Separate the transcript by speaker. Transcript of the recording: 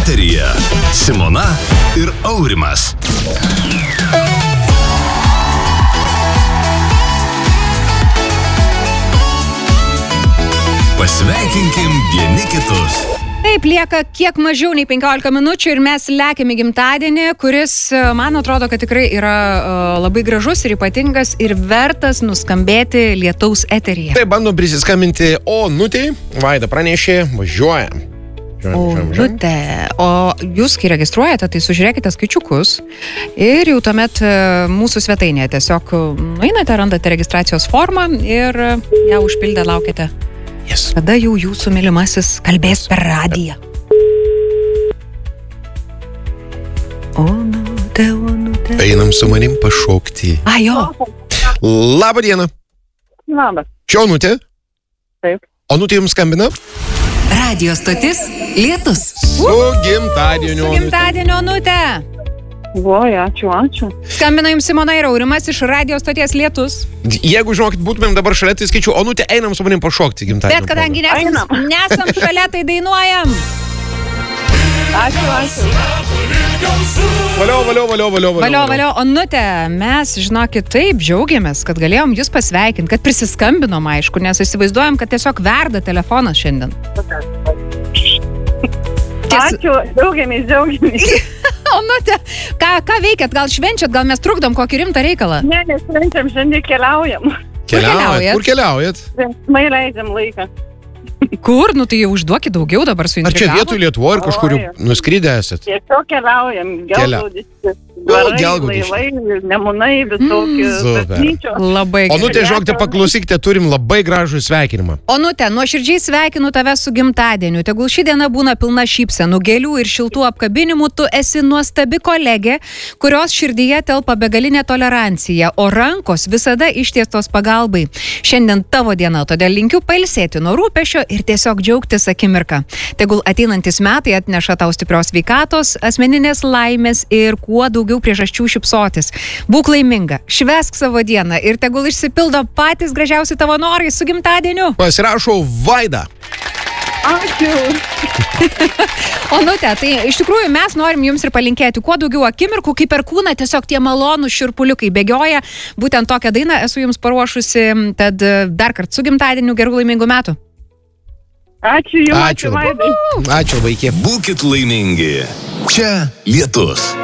Speaker 1: Eteryje Simona ir Aurimas. Pasveikinkim vieni kitus.
Speaker 2: Taip, lieka kiek mažiau nei 15 minučių ir mes lekiame gimtadienį, kuris, man atrodo, kad tikrai yra labai gražus ir ypatingas ir vertas nuskambėti lietaus eteryje.
Speaker 3: Taip, bandom prisiskambinti Onutei. Vaida pranešė, važiuojam.
Speaker 2: Onutė. O jūs, kai registruojate, tai sužiūrėkite skaičiukus ir jau tuomet mūsų svetainėje tiesiog nueinate, randate registracijos formą ir ją užpildę laukiate.
Speaker 3: Yes.
Speaker 2: Tada jau jūsų mylimasis kalbės per radiją. Onutė, Onutė.
Speaker 3: Einam su manim pašokti.
Speaker 2: Jo.
Speaker 3: Labą dieną.
Speaker 4: Labas.
Speaker 3: Čia Onutė?
Speaker 4: Taip.
Speaker 3: Onutė jums skambina?
Speaker 5: Radio stotis Lietus.
Speaker 3: Su gimtadieniu,
Speaker 2: Su gimtadieniu, Onutė.
Speaker 4: Ačiū.
Speaker 2: Skambina jums Simona ir Aurimas iš radio stoties Lietus.
Speaker 3: Jeigu, žinokit, būtumėm dabar šalia, tai skaičiu, Onutė, einam su manim pašokti gimtadienio.
Speaker 2: Bet kadangi nesam šalia, tai dainuojam.
Speaker 4: Ačiū.
Speaker 3: Valio.
Speaker 2: Onutė, mes, žinokit, taip džiaugiamės, kad galėjom jūs pasveikinti, kad prisiskambinom, aišku, nes įsivaizduojam, kad tiesiog verda telefonas šiandien.
Speaker 4: Ačiū, džiaugiamės.
Speaker 2: Onutė, ką veikiat? Gal švenčiat, gal mes trukdom kokį rimtą reikalą?
Speaker 4: Ne, nešvenčiam, šiandien keliaujam.
Speaker 3: Kur keliaujat?
Speaker 4: Mai leidžiam laiką.
Speaker 2: Kur? Nu tai jau užduokit daugiau dabar
Speaker 3: Ar čia
Speaker 2: suintrigavo.
Speaker 3: vietų Lietuvoje ar kažkur nuskridę esat?
Speaker 4: Tiesiog keliaujam. Gelgaudis,
Speaker 3: Gelgaudis.
Speaker 4: laivai, nemunai, visokie.
Speaker 3: Super.
Speaker 4: bažnyčios.
Speaker 2: Labai gerai.
Speaker 3: Onutė, žinokite, paklausykite, turim labai gražų sveikinimą.
Speaker 2: Onutė, nuoširdžiai sveikinu tave su gimtadieniu. Tegul ši diena būna pilna šypsenų, gėlių ir šiltų apkabinimų. Tu esi nuostabi kolegė, kurios širdyje telpa begalinė tolerancija, o rankos visada ištiestos pagalbai. Šiandien tavo diena, todėl linkiu pailsėti nuo rūpesčio ir tiesiog džiaugtis akimirką. Tegul ateinantis metai atneša tau stiprios sveikatos, asmeninės laimės ir kuo daugiau priežasčių šypsotis. Būk laiminga, švęsk savo dieną ir tegul išsipildo patys gražiausi tavo norai su gimtadieniu.
Speaker 3: Pasirašau Vaida.
Speaker 4: Ačiū.
Speaker 2: Onutė, tai iš tikrųjų mes norim jums ir palinkėti kuo daugiau akimirkų, kaip per kūną tiesiog tie malonūs šiurpuliukai bėgioja. Būtent tokią dainą esu jums paruošusi, tad dar kartą su gimtadieniu, gerų laimingų metų.
Speaker 4: Ačiū jums.
Speaker 3: Ačiū. Ačiū, vaikė.
Speaker 1: Būkit laimingi. Čia Lietus.